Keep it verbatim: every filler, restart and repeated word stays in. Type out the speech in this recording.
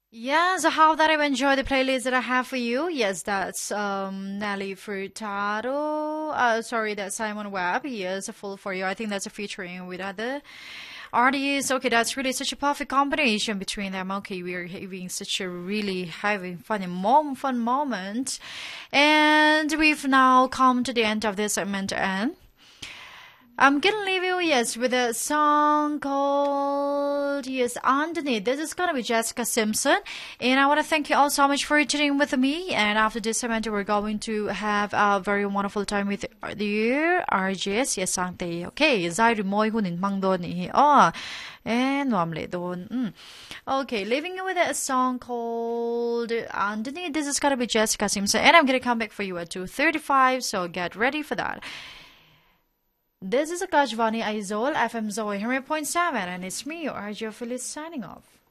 Yes, I hope that I've enjoyed the playlist that I have for you. Yes, that's um Nelly Furtado. Uh, sorry, that's Simon Webb. He is a full for you. I think that's a featuring with other artists. Okay, that's really such a perfect combination between them. Okay, we're having such a really having fun and mom fun moment, and we've now come to the end of this segment, and I'm gonna leave you, yes, with a song called, yes, Underneath. This is gonna be Jessica Simpson. And I wanna thank you all so much for tuning with me. And after this segment, we're going to have a very wonderful time with you, R J S, yes, sang tay. Okay, zai ru moi hunin mang don ni. Oh, and normally don. Mm. Okay, leaving you with a song called Underneath. This is gonna be Jessica Simpson. And I'm gonna come back for you at two thirty-five, so get ready for that. This is Akashvani Aizol, F M Zoe one hundred point seven, and it's me, R J Phyllis, signing off.